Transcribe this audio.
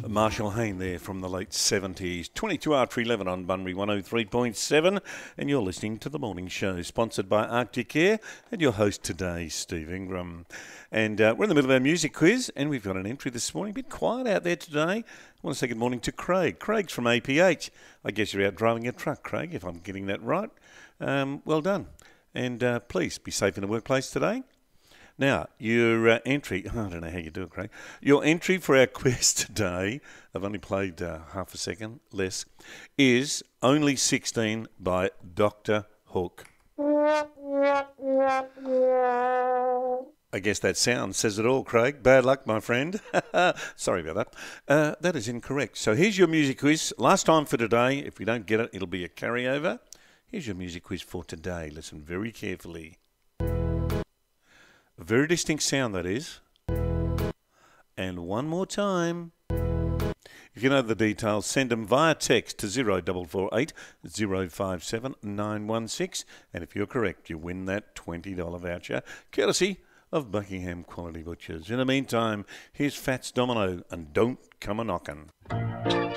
Marshall Hayne there from the late 70s. 22 after 11 on Bunbury 103.7, and you're listening to The Morning Show, sponsored by Arctic Air, and your host today, Steve Ingram. And we're in the middle of our music quiz, and we've got an entry this morning. A bit quiet out there today. I want to say good morning to Craig. Craig's from APH. I guess you're out driving a truck, Craig, if I'm getting that right. Well done. And please be safe in the workplace today. Now, your entry, I don't know how you do it, Craig. Your entry for our quiz today, I've only played half a second less, is Only 16 by Dr. Hook. I guess that sound says it all, Craig. Bad luck, my friend. Sorry about that. That is incorrect. So here's your music quiz. Last time for today. If we don't get it, it'll be a carryover. Here's your music quiz for today. Listen very carefully. A very distinct sound, that is. And one more time. If you know the details, send them via text to 0448 057 916. And if you're correct, you win that $20 voucher, courtesy of Buckingham Quality Butchers. In the meantime, here's Fats Domino and Don't Come A-Knockin'.